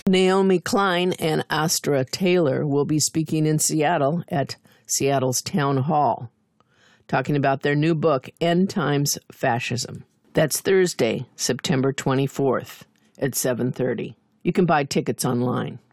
Naomi Klein and Astra Taylor will be speaking in Seattle at Seattle's Town Hall, talking about their new book, End Times Fascism. That's Thursday, September 24th at 7:30. You can buy tickets online.